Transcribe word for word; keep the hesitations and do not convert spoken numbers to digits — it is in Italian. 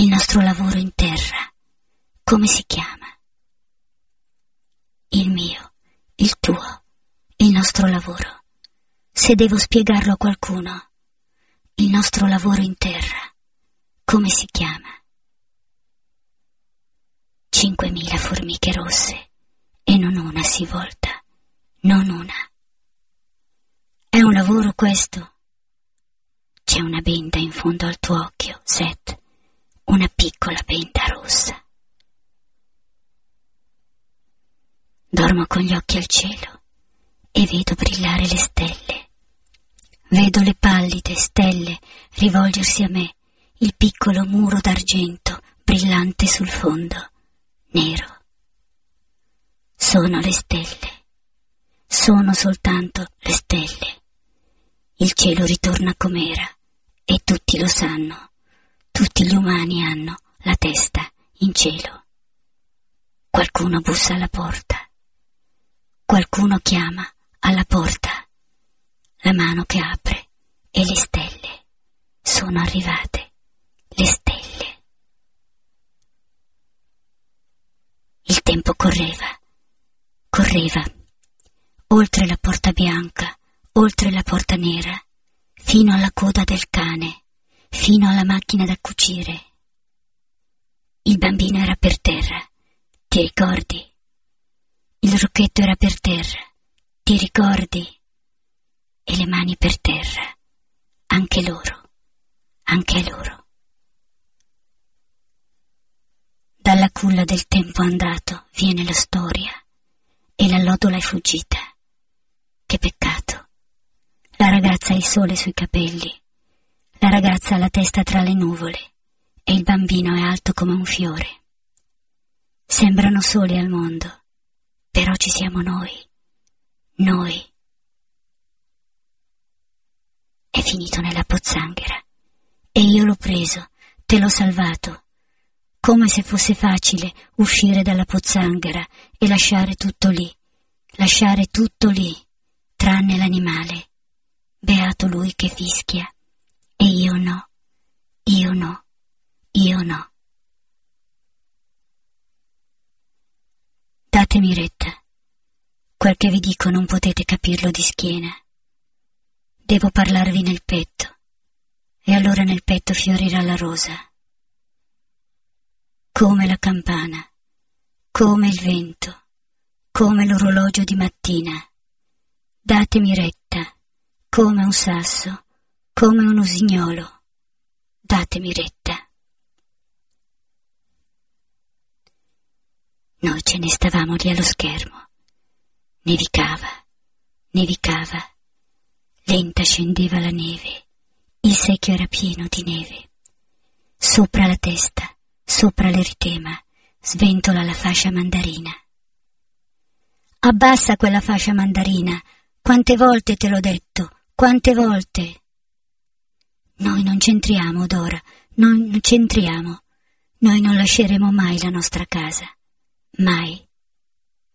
Il nostro lavoro in terra, come si chiama? Il mio, il tuo, il nostro lavoro. Se devo spiegarlo a qualcuno, il nostro lavoro in terra, come si chiama? Cinquemila formiche rosse e non una si volta, non una. È un lavoro questo? C'è una benda in fondo al tuo occhio, Seth, una piccola benda rossa. Dormo con gli occhi al cielo e vedo brillare le stelle. Vedo le pallide stelle rivolgersi a me, il piccolo muro d'argento brillante sul fondo, nero. Sono le stelle, sono soltanto le stelle. Il cielo ritorna com'era e tutti lo sanno, tutti gli umani hanno la testa in cielo. Qualcuno bussa alla porta, qualcuno chiama alla porta, la mano che apre e le stelle sono arrivate, le stelle. Il tempo correva, correva, oltre la porta bianca, oltre la porta nera, fino alla coda del cane, fino alla macchina da cucire. Il bambino era per terra, ti ricordi? Il rocchetto era per terra, ti ricordi? E le mani per terra, anche loro, anche loro. Dalla culla del tempo andato viene la storia e la lodola è fuggita. Che peccato. La ragazza ha il sole sui capelli, la ragazza ha la testa tra le nuvole e il bambino è alto come un fiore. Sembrano soli al mondo, però ci siamo noi, noi. È finito nella pozzanghera e io l'ho preso, te l'ho salvato, come se fosse facile uscire dalla pozzanghera e lasciare tutto lì, lasciare tutto lì, tranne l'animale. Beato lui che fischia, e io no, io no, io no. Datemi retta, quel che vi dico non potete capirlo di schiena. Devo parlarvi nel petto, e allora nel petto fiorirà la rosa. Come la campana, come il vento, come l'orologio di mattina. Datemi retta, come un sasso, come un usignolo. Datemi retta. Noi ce ne stavamo lì allo schermo. Nevicava, nevicava. Lenta scendeva la neve, il secchio era pieno di neve. Sopra la testa, sopra l'eritema, sventola la fascia mandarina. Abbassa quella fascia mandarina, quante volte te l'ho detto, quante volte? Noi non c'entriamo, Dora, noi non c'entriamo. Noi non lasceremo mai la nostra casa, mai.